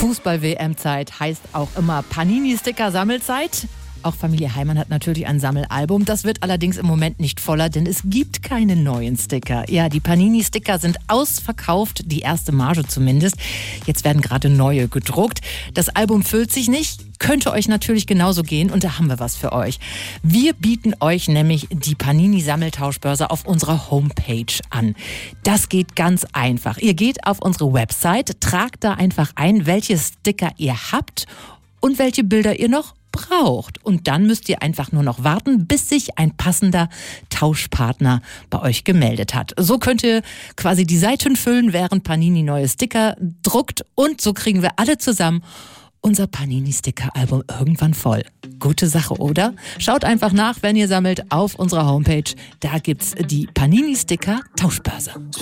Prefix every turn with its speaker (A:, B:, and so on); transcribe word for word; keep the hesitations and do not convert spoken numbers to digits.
A: Fußball-W M-Zeit heißt auch immer Panini-Sticker-Sammelzeit. Auch Familie Heimann hat natürlich ein Sammelalbum. Das wird allerdings im Moment nicht voller, denn es gibt keine neuen Sticker. Ja, die Panini-Sticker sind ausverkauft, die erste Marge zumindest. Jetzt werden gerade neue gedruckt. Das Album füllt sich nicht, könnte euch natürlich genauso gehen und da haben wir was für euch. Wir bieten euch nämlich die Panini-Sammeltauschbörse auf unserer Homepage an. Das geht ganz einfach. Ihr geht auf unsere Website, tragt da einfach ein, welche Sticker ihr habt und welche Bilder ihr noch braucht. Und dann müsst ihr einfach nur noch warten, bis sich ein passender Tauschpartner bei euch gemeldet hat. So könnt ihr quasi die Seiten füllen, während Panini neue Sticker druckt. Und so kriegen wir alle zusammen unser Panini-Sticker-Album irgendwann voll. Gute Sache, oder? Schaut einfach nach, wenn ihr sammelt, auf unserer Homepage. Da gibt's die Panini-Sticker-Tauschbörse.